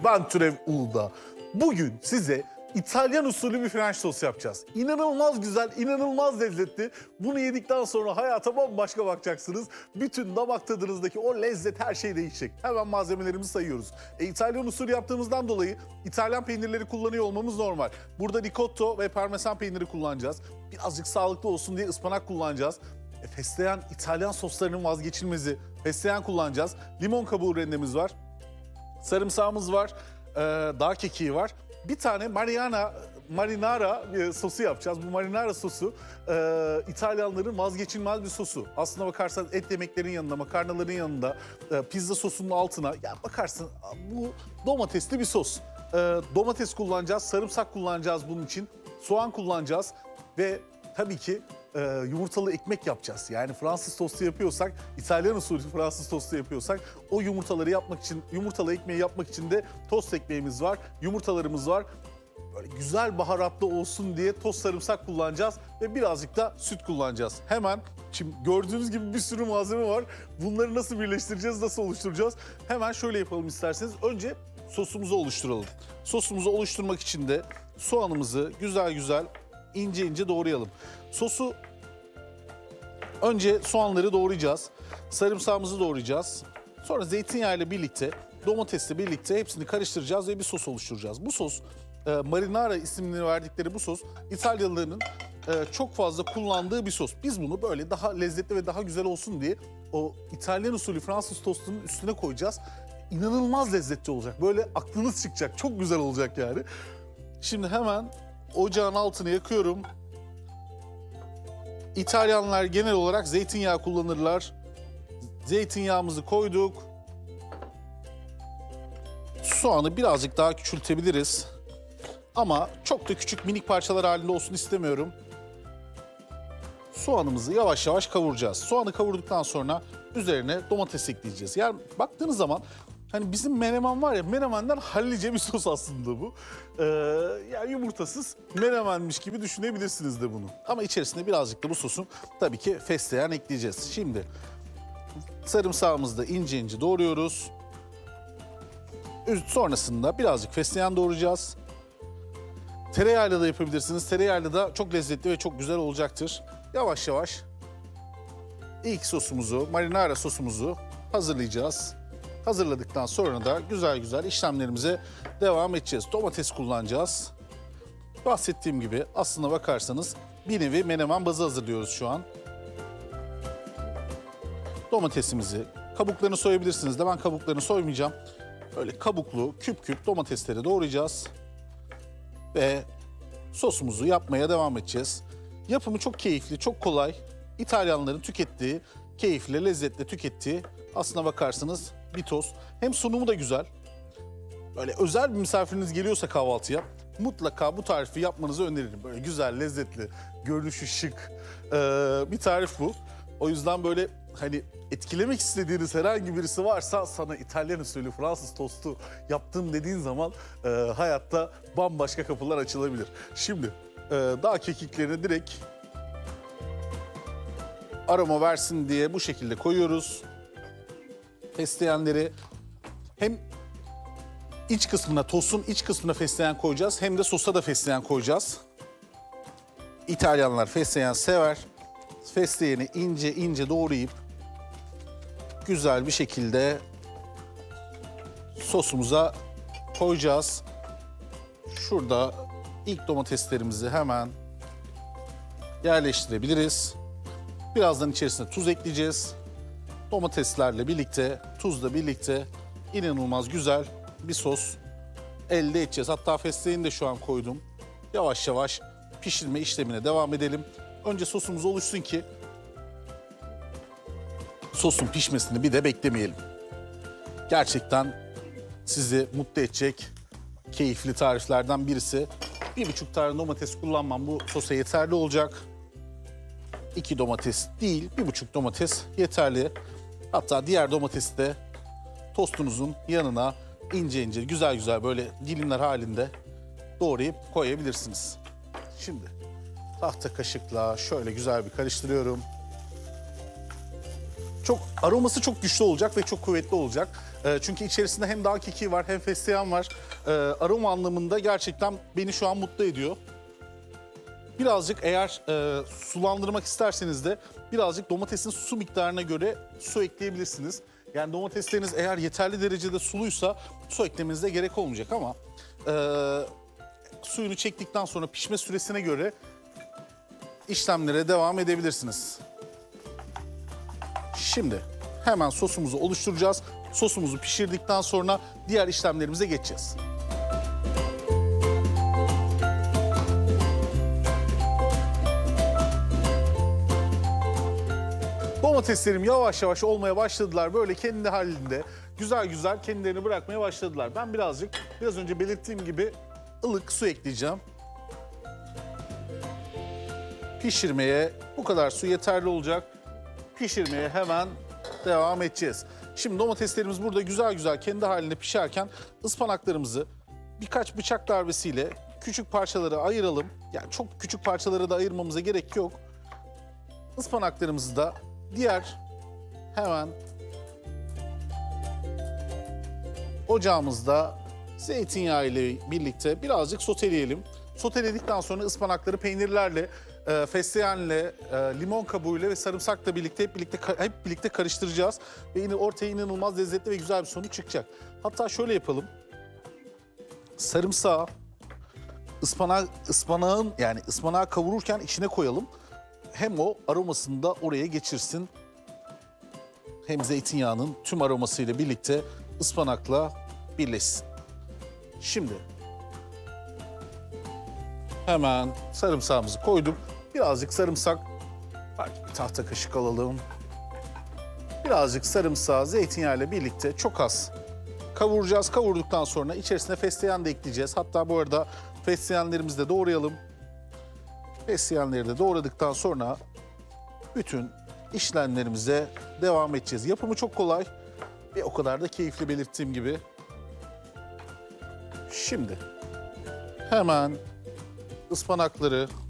Ben Türev Uludağ. Bugün size İtalyan usulü bir French sos yapacağız. İnanılmaz güzel, inanılmaz lezzetli. Bunu yedikten sonra hayata bambaşka bakacaksınız. Bütün damak tadınızdaki o lezzet, her şey değişecek. Hemen malzemelerimizi sayıyoruz. İtalyan usulü yaptığımızdan dolayı İtalyan peynirleri kullanıyor olmamız normal. Burada ricotta ve parmesan peyniri kullanacağız. Birazcık sağlıklı olsun diye ıspanak kullanacağız. Fesleğen İtalyan soslarının vazgeçilmezi. Fesleğen kullanacağız. Limon kabuğu rendemiz var. Sarımsağımız var. Dağ kekiği var. Bir tane marinara sosu yapacağız. Bu marinara sosu İtalyanların vazgeçilmez bir sosu. Aslına bakarsan et yemeklerin yanında, makarnaların yanında, pizza sosunun altına. Ya bakarsın bu domatesli bir sos. Domates kullanacağız, sarımsak kullanacağız bunun için. Soğan kullanacağız ve tabii ki yumurtalı ekmek yapacağız. Yani Fransız tostu yapıyorsak, İtalyan usulü Fransız tostu yapıyorsak o yumurtaları yapmak için, yumurtalı ekmeği yapmak için de tost ekmeğimiz var, yumurtalarımız var. Böyle güzel baharatlı olsun diye toz sarımsak kullanacağız ve birazcık da süt kullanacağız. Hemen şimdi gördüğünüz gibi bir sürü malzeme var. Bunları nasıl birleştireceğiz, nasıl oluşturacağız? Hemen şöyle yapalım isterseniz. Önce sosumuzu oluşturalım. Sosumuzu oluşturmak için de soğanımızı güzel güzel ince ince doğrayalım. Sosu önce soğanları doğrayacağız. Sarımsağımızı doğrayacağız. Sonra zeytinyağı ile birlikte, domatesle birlikte hepsini karıştıracağız ve bir sos oluşturacağız. Bu sos, marinara ismini verdikleri bu sos, İtalyalıların çok fazla kullandığı bir sos. Biz bunu böyle daha lezzetli ve daha güzel olsun diye o İtalyan usulü Fransız tostunun üstüne koyacağız. İnanılmaz lezzetli olacak. Böyle aklınız çıkacak. Çok güzel olacak yani. Şimdi hemen ocağın altını yakıyorum. İtalyanlar genel olarak zeytinyağı kullanırlar. Zeytinyağımızı koyduk. Soğanı birazcık daha küçültebiliriz. Ama çok da küçük minik parçalar halinde olsun istemiyorum. Soğanımızı yavaş yavaş kavuracağız. Soğanı kavurduktan sonra üzerine domates ekleyeceğiz. Yani baktığınız zaman hani bizim menemen var ya, menemenden hallice bir sos aslında bu. Yani yumurtasız menemenmiş gibi düşünebilirsiniz de bunu. Ama içerisine birazcık da bu sosun tabii ki fesleğen ekleyeceğiz. Şimdi sarımsağımızı da ince ince doğruyoruz. Sonrasında birazcık fesleğen doğrayacağız. Tereyağıyla da yapabilirsiniz. Tereyağıyla da çok lezzetli ve çok güzel olacaktır. Yavaş yavaş ilk sosumuzu, marinara sosumuzu hazırlayacağız. Hazırladıktan sonra da güzel güzel işlemlerimize devam edeceğiz. Domates kullanacağız. Bahsettiğim gibi aslına bakarsanız bir nevi menemen bazı hazırlıyoruz şu an. Domatesimizi, kabuklarını soyabilirsiniz de ben kabuklarını soymayacağım. Böyle kabuklu, küp küp domatesleri doğrayacağız. Ve sosumuzu yapmaya devam edeceğiz. Yapımı çok keyifli, çok kolay. İtalyanların tükettiği, keyifli, lezzetli tükettiği aslına bakarsanız bir tost. Hem sunumu da güzel. Böyle özel bir misafiriniz geliyorsa kahvaltıya mutlaka bu tarifi yapmanızı öneririm. Böyle güzel, lezzetli, görünüşü şık bir tarif bu. O yüzden böyle hani etkilemek istediğiniz herhangi birisi varsa sana İtalyan usulü Fransız tostu yaptım dediğin zaman hayatta bambaşka kapılar açılabilir. Şimdi dağ kekiklerini direkt aroma versin diye bu şekilde koyuyoruz. Fesleğenleri hem iç kısmına, tostun iç kısmına fesleğen koyacağız hem de sosa da fesleğen koyacağız. İtalyanlar fesleğen sever. Fesleğeni ince ince doğrayıp güzel bir şekilde sosumuza koyacağız. Şurada ilk domateslerimizi hemen yerleştirebiliriz. Birazdan içerisine tuz ekleyeceğiz. Domateslerle birlikte, tuzla birlikte inanılmaz güzel bir sos elde edeceğiz. Hatta fesleğeni de şu an koydum. Yavaş yavaş pişirme işlemine devam edelim. Önce sosumuz oluşsun ki sosun pişmesini bir de beklemeyelim. Gerçekten sizi mutlu edecek keyifli tariflerden birisi. 1,5 tane domates kullanmam bu sosa yeterli olacak. 2 domates değil, 1,5 domates yeterli. Hatta diğer domatesi de tostunuzun yanına ince ince, güzel güzel böyle dilimler halinde doğrayıp koyabilirsiniz. Şimdi tahta kaşıkla şöyle güzel bir karıştırıyorum. Aroması çok güçlü olacak ve çok kuvvetli olacak. Çünkü içerisinde hem dağ kekiği var hem fesleğen var. Aroma anlamında gerçekten beni şu an mutlu ediyor. Birazcık eğer sulandırmak isterseniz de birazcık domatesin su miktarına göre su ekleyebilirsiniz. Yani domatesleriniz eğer yeterli derecede suluysa su eklemenize gerek olmayacak ama suyunu çektikten sonra pişme süresine göre işlemlere devam edebilirsiniz. Şimdi hemen sosumuzu oluşturacağız. Sosumuzu pişirdikten sonra diğer işlemlerimize geçeceğiz. Domateslerim yavaş yavaş olmaya başladılar. Böyle kendi halinde güzel güzel kendilerini bırakmaya başladılar. Ben biraz önce belirttiğim gibi ılık su ekleyeceğim. Pişirmeye bu kadar su yeterli olacak. Pişirmeye hemen devam edeceğiz. Şimdi domateslerimiz burada güzel güzel kendi halinde pişerken ıspanaklarımızı birkaç bıçak darbesiyle küçük parçalara ayıralım. Yani çok küçük parçalara da ayırmamıza gerek yok. Ispanaklarımızı da hemen ocağımızda zeytinyağı ile birlikte birazcık soteleyelim. Soteledikten sonra ıspanakları peynirlerle, fesleğenle, limon kabuğuyla ve sarımsakla birlikte hep birlikte karıştıracağız. Ve yine ortaya inanılmaz lezzetli ve güzel bir sonuç çıkacak. Hatta şöyle yapalım. Sarımsağı ıspanağı kavururken içine koyalım. Hem o aromasını da oraya geçirsin. Hem zeytinyağının tüm aromasıyla birlikte ıspanakla birleşsin. Şimdi hemen sarımsağımızı koyduk. Birazcık sarımsak, belki bir tahta kaşık alalım. Birazcık sarımsağı zeytinyağıyla birlikte çok az kavuracağız. Kavurduktan sonra içerisine fesleğen de ekleyeceğiz. Hatta bu arada fesleğenlerimizi de doğrayalım. Fesleğenleri de doğradıktan sonra bütün işlemlerimize devam edeceğiz. Yapımı çok kolay ve o kadar da keyifli, belirttiğim gibi. Şimdi hemen ıspanakları